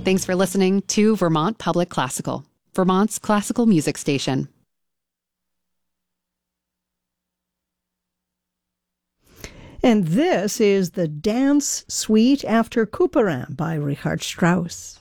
Thanks for listening to Vermont Public Classical, Vermont's classical music station. And this is the Dance Suite after Couperin by Richard Strauss.